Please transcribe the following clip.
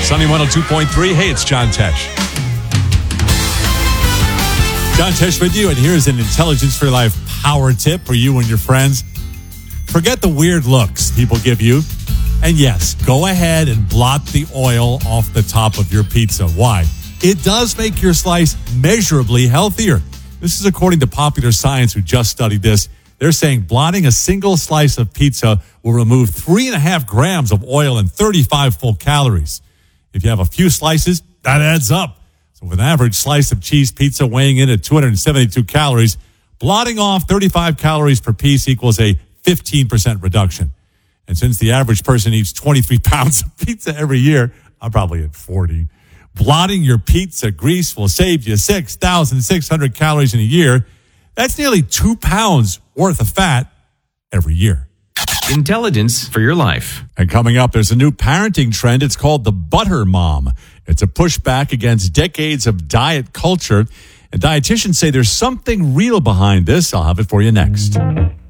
Sunny 102.3. Hey, it's John Tesh. John Tesh with you, and here's an Intelligence for Your Life power tip for you and your friends. Forget the weird looks people give you. And yes, go ahead and blot the oil off the top of your pizza. Why? It does make your slice measurably healthier. This is according to Popular Science, who just studied this. They're saying blotting a single slice of pizza will remove 3.5 grams of oil and 35 full calories. If you have a few slices, that adds up. So with an average slice of cheese pizza weighing in at 272 calories, blotting off 35 calories per piece equals a 15% reduction. And since the average person eats 23 pounds of pizza every year, I'm probably at 40. Blotting your pizza grease will save you 6,600 calories in a year. That's nearly 2 pounds worth of fat every year. Intelligence for your life. And coming up, there's a new parenting trend. It's called the butter mom. It's a pushback against decades of diet culture. And dietitians say there's something real behind this. I'll have it for you next.